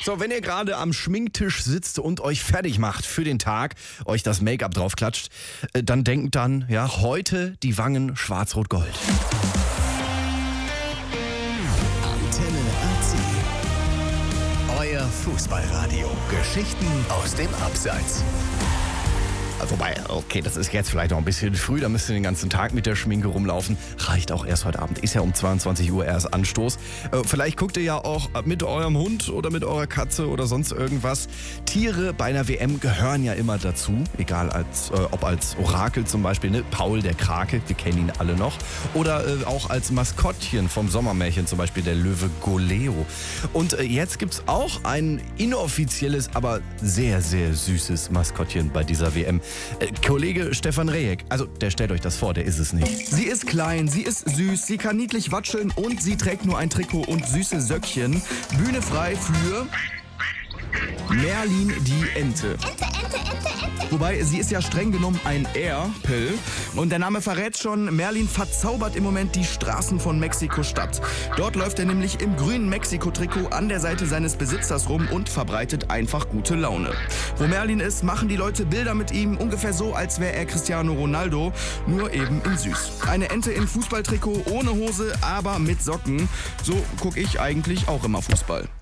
So, wenn ihr gerade am Schminktisch sitzt und euch fertig macht für den Tag, euch das Make-up draufklatscht, dann denkt dann, ja, heute die Wangen schwarz-rot-gold. Antenne RC. Euer Fußballradio. Geschichten aus dem Abseits. Wobei, okay, das ist jetzt vielleicht noch ein bisschen früh, da müsst ihr den ganzen Tag mit der Schminke rumlaufen. Reicht auch erst heute Abend, ist ja um 22 Uhr erst Anstoß. Vielleicht guckt ihr ja auch mit eurem Hund oder mit eurer Katze oder sonst irgendwas. Tiere bei einer WM gehören ja immer dazu, egal ob als Orakel zum Beispiel, ne? Paul der Krake, wir kennen ihn alle noch. Oder auch als Maskottchen vom Sommermärchen, zum Beispiel der Löwe Goleo. Und jetzt gibt's auch ein inoffizielles, aber sehr, sehr süßes Maskottchen bei dieser WM. Kollege Stefan Rehek, also der stellt euch das vor, der ist es nicht. Sie ist klein, sie ist süß, sie kann niedlich watscheln und sie trägt nur ein Trikot und süße Söckchen. Bühne frei für Merlin die Ente. Wobei, sie ist ja streng genommen ein Erpel. Und der Name verrät schon, Merlin verzaubert im Moment die Straßen von Mexiko-Stadt. Dort läuft er nämlich im grünen Mexiko-Trikot an der Seite seines Besitzers rum und verbreitet einfach gute Laune. Wo Merlin ist, machen die Leute Bilder mit ihm, ungefähr so, als wäre er Cristiano Ronaldo, nur eben in süß. Eine Ente im Fußballtrikot, ohne Hose, aber mit Socken. So gucke ich eigentlich auch immer Fußball.